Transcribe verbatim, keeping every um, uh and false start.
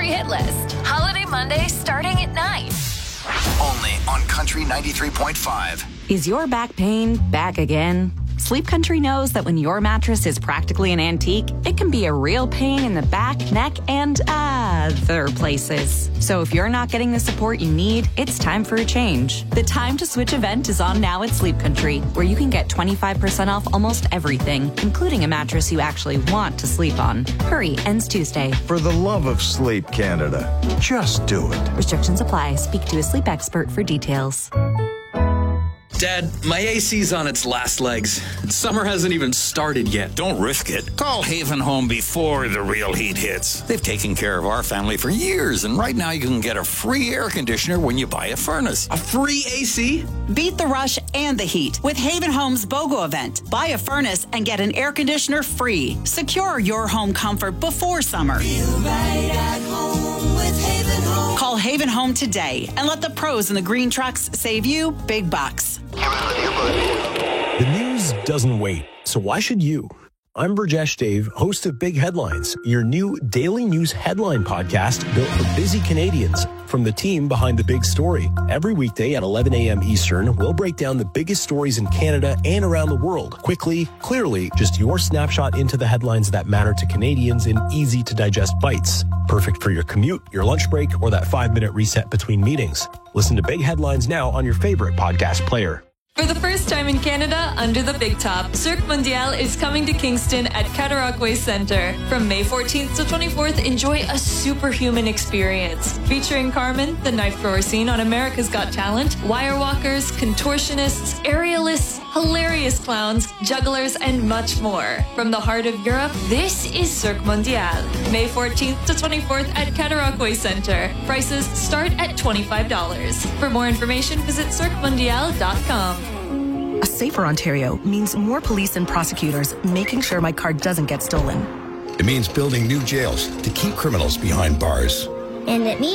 Country Hit List. Holiday Monday starting at nine. Only on Country ninety-three point five. Is your back pain back again? Sleep Country knows that when your mattress is practically an antique, it can be a real pain in the back, neck, and other places. So if you're not getting the support you need, it's time for a change. The Time to Switch event is on now at Sleep Country, where you can get twenty-five percent off almost everything, including a mattress you actually want to sleep on. Hurry, ends Tuesday. For the love of sleep, Canada, just do it. Restrictions apply. Speak to a sleep expert for details. Dad, my A C's on its last legs. Summer hasn't even started yet. Don't risk it. Call Haven Home before the real heat hits. They've taken care of our family for years, and right now you can get a free air conditioner when you buy a furnace. A free A C? Beat the rush and the heat with Haven Home's BOGO event. Buy a furnace and get an air conditioner free. Secure your home comfort before summer. Feel right at home with Haven Home. Call Haven Home today and let the pros in the green trucks save you big bucks. The news doesn't wait, so why should you? I'm Burjesh Dave, host of Big Headlines, your new daily news headline podcast built for busy Canadians. From the team behind the big story. Every weekday at eleven a.m. Eastern, we'll break down the biggest stories in Canada and around the world. Quickly, clearly, just your snapshot into the headlines that matter to Canadians in easy-to-digest bites. Perfect for your commute, your lunch break, or that five-minute reset between meetings. Listen to Big Headlines now on your favorite podcast player. For the first time in Canada, under the big top, Cirque Mondial is coming to Kingston at Cataraqui Centre. From May fourteenth to twenty-fourth, enjoy a superhuman experience. Featuring Carmen, the knife thrower scene on America's Got Talent, wire walkers, contortionists, aerialists, hilarious clowns, jugglers, and much more. From the heart of Europe, this is Cirque Mondial. May fourteenth to twenty-fourth at Cataraqui Centre. Prices start at twenty-five dollars. For more information, visit cirque mondial dot com. A safer Ontario means more police and prosecutors making sure my car doesn't get stolen. It means building new jails to keep criminals behind bars. And it means